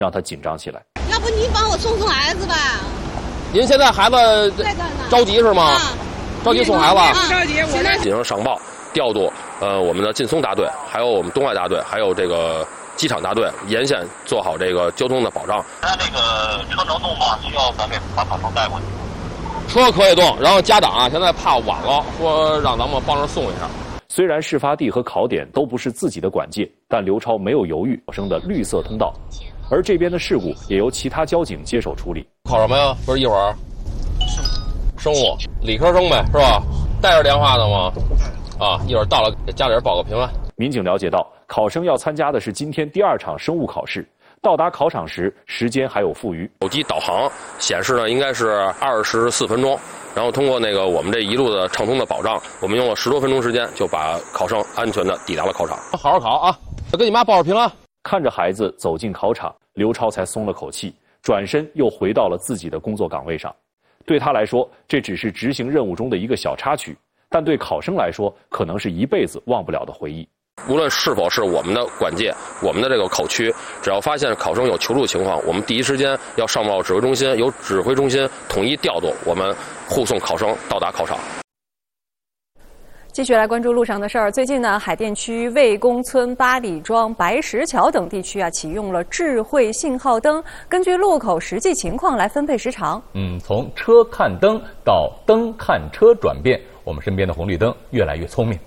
让他紧张起来。 要不你帮我送儿子吧？ 您现在孩子着急是吗？着急送孩子？ 着急，我这进行上报调度，我们的劲松大队，还有我们东外大队，还有这个机场大队，沿线做好这个交通的保障。 那这个车能动吗？需要咱给把考生带过去。 车可以动，然后家长现在怕晚了，说让咱们帮着送一下。 虽然事发地和考点都不是自己的管界，但刘超没有犹豫，考生的绿色通道，而这边的事故也由其他交警接手处理。 考什么呀？不是一会儿生物理科生呗，是吧？带着电话的吗？啊，一会儿到了给家里人报个平安。 民警了解到，考生要参加的是今天第2场生物考试。到达考场时，时间还有富余。 手机导航显示呢，应该是24分钟。然后通过我们这一路的畅通的保障，我们用了10多分钟时间，就把考生安全的抵达了考场。好好考啊！跟你妈报个平安。 看着孩子走进考场，刘超才松了口气，转身又回到了自己的工作岗位上。对他来说，这只是执行任务中的一个小插曲，但对考生来说，可能是一辈子忘不了的回忆。 无论是否是我们的管界，我们的这个口区，只要发现考生有求助情况，我们第一时间要上报指挥中心，由指挥中心统一调度，我们护送考生到达考场。 继续来关注路上的事儿。最近呢，海淀区魏公村、八里庄、白石桥等地区启用了智慧信号灯，根据路口实际情况来分配时长。 从车看灯到灯看车转变，我们身边的红绿灯越来越聪明。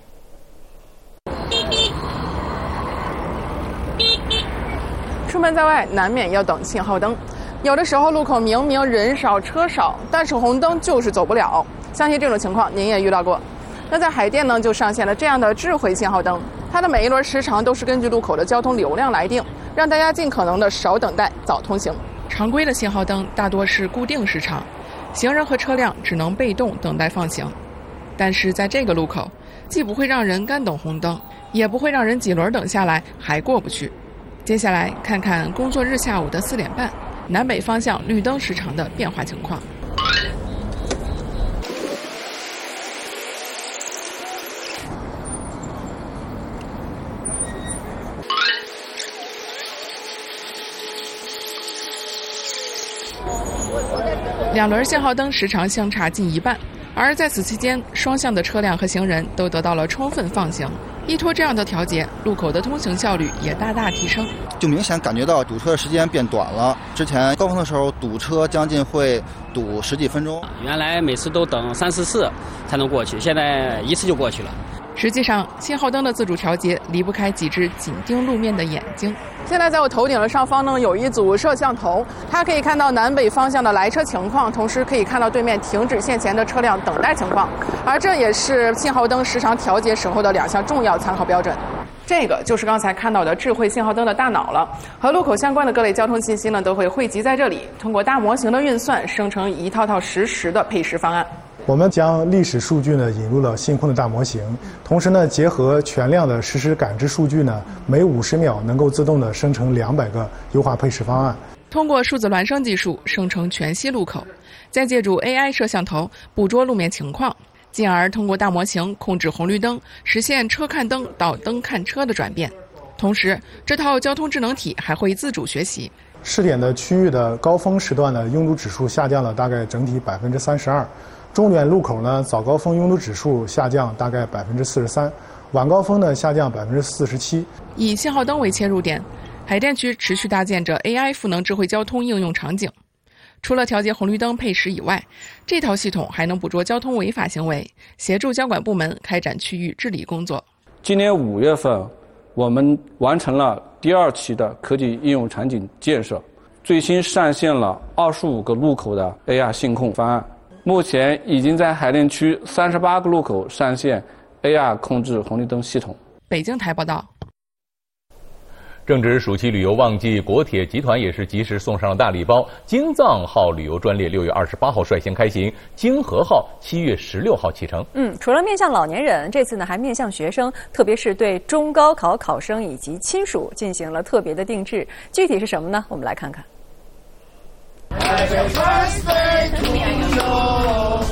出门在外，难免要等信号灯。有的时候路口明明人少车少，但是红灯就是走不了。相信这种情况您也遇到过。那在海淀呢，就上线了这样的智慧信号灯，它的每一轮时长都是根据路口的交通流量来定，让大家尽可能的少等待，早通行。常规的信号灯大多是固定时长，行人和车辆只能被动等待放行。但是在这个路口，既不会让人干等红灯，也不会让人几轮等下来还过不去。接下来看看工作日下午的4点半，南北方向绿灯时长的变化情况。2轮信号灯时长相差近1半，而在此期间，双向的车辆和行人都得到了充分放行。依托这样的调节，路口的通行效率也大大提升， 就明显感觉到堵车的时间变短了。之前高峰的时候堵车将近会堵10几分钟， 原来每次都等3、4次才能过去，现在一次就过去了。 实际上，信号灯的自主调节离不开几只紧盯路面的眼睛。现在在我头顶的上方呢，有一组摄像头，它可以看到南北方向的来车情况，同时可以看到对面停止线前的车辆等待情况。而这也是信号灯时长调节时候的2项重要参考标准。这个就是刚才看到的智慧信号灯的大脑了，和路口相关的各类交通信息呢，都会汇集在这里，通过大模型的运算，生成一套套实时的配时方案。 我们将历史数据呢引入了信控的大模型，同时呢结合全量的实时感知数据呢，每50秒能够自动的生成200个优化配时方案。 通过数字孪生技术生成全息路口，再借助 AI 摄像头捕捉路面情况，进而通过大模型控制红绿灯，实现车看灯到灯看车的转变。同时，这套交通智能体还会自主学习。 试点的区域的高峰时段的拥堵指数下降了大概整体32%。重点路口呢，早高峰拥堵指数下降大概43%，晚高峰呢下降47%。 以信号灯为切入点，海淀区持续搭建着 AI 赋能智慧交通应用场景。除了调节红绿灯配时以外，这套系统还能捕捉交通违法行为，协助交管部门开展区域治理工作。 今年5月份，我们完成了第2期的科技应用场景建设，最新上线了25个路口的 AR 信控方案。目前已经在海淀区38个路口上线 AR 控制红绿灯系统。 北京台报道。 正值暑期旅游旺季，国铁集团也是及时送上了大礼包。京藏号旅游专列6月28号率先开行，京河号7月16号启程。 除了面向老年人，这次呢还面向学生，特别是对中高考考生以及亲属进行了特别的定制。具体是什么呢？我们来看看。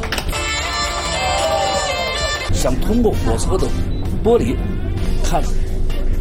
想通过火车的玻璃看